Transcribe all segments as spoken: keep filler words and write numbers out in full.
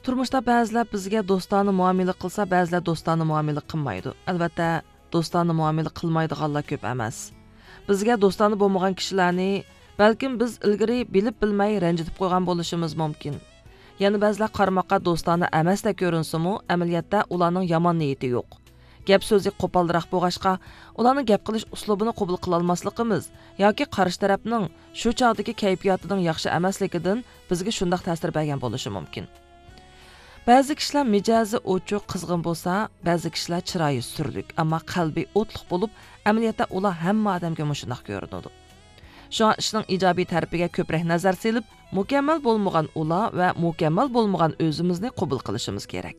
Turmuşda ba'zilar bizga do'stona muomala qilsa, ba'zilar do'stona muomala qilmaydi. Albatta, do'stona muomala qilmaydiganlar ko'p emas. Bizga do'stona bo'lmagan kishilarni balkim biz ilgari bilib bilmay ranjitib qo'ygan bo'lishimiz mumkin. Yana ba'zilar qarmoqqa do'stona emasdek ko'rinsa-mu, amaliyotda ularning yomon niyati yo'q. Gap so'zi qo'polroq bo'lg'achqa, ularning gap qilish uslubini qabul qila olmasligimiz yoki qarshi tarafning shu chog'dagi kayfiyatining yaxshi emasligidan bizga shunday ta'sir bergan bo'lishi mumkin. Ba'zi kishilar mijozi ochiq, qizg'in bo'lsa, ba'zi kishilar chiroyi surlik, ammo qalbi o'tliq bo'lib, amaliyotda ular hamma odamga mushundoq ko'rinadi. Shu ishning ijobiy tarafiga ko'proq nazar selib, mukammal bo'lmagan ular va mukammal bo'lmagan o'zimizni qabul qilishimiz kerak.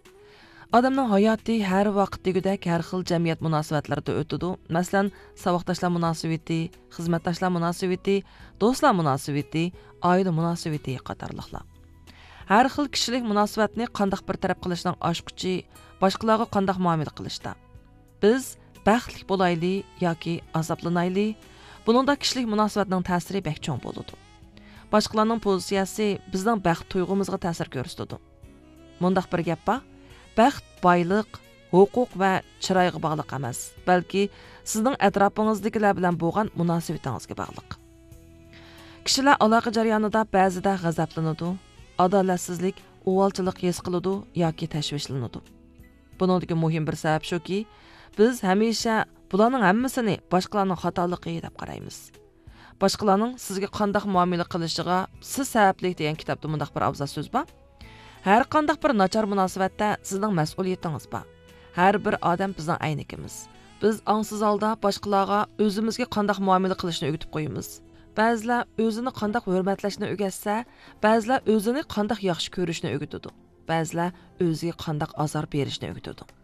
Odamning hayoti har vaqtdagidek har xil jamiyat munosabatlarida o'tadi. Masalan, saboqdoshlar munosabati, xizmatdoshlar munosabati, do'stlar munosabati, oila munosabati qatorliqlar. Har xil kishilik munosabatni qanday bir taraf qilishning oshquchi, boshqalarga qanday muomala qilishda. Biz baxtli bo'layli yoki azoblanayli, buningda kishilik munosabatning ta'siri bek cho'ng bo'ladi. Boshqalarning pozitsiyasi bizning baxt tuyg'umizga ta'sir ko'rsatadi. Mundaq bir gap bor: baxt boylik, huquq va chiroyga bog'liq emas, balki sizning atrofingizdagilar bilan bo'lgan munosabatingizga bog'liq. Kishilar aloqa jarayonida ba'zida g'azablanadi, adolatsizlik, uvolchilik his qiladi yoki tashvishlanadi. Buningdagi muhim bir sabab shuki, biz hamisha bularning hammasini boshqalarning xatoligi deb qaraymiz. Boshqalarning sizga qanday muomala qilishiga siz sababli degan kitobda mundaq bir afzal so'z bor. Har qanday bir nachar munosabatda sizning mas'uliyatingiz bor. Har bir odam bizning aynigimiz. Biz ongsiz holda boshqalarga o'zimizga qanday muomala qilishni o'rgatib qo'yamiz. Ba'zilar o'zini qanday hurmatlashni o'rgatsa, ba'zilar o'zini qanday yaxshi ko'rishni o'rgatadi. Ba'zilar o'ziga qanday azor berishni o'rgatadi.